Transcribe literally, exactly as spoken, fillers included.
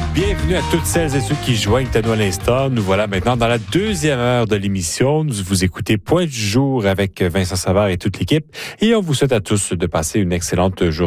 Bienvenue à toutes celles et ceux qui joignent à nous à l'instant. Nous voilà maintenant dans la deuxième heure de l'émission. Nous vous écoutez Point du jour avec Vincent Savard et toute l'équipe. Et on vous souhaite à tous de passer une excellente journée.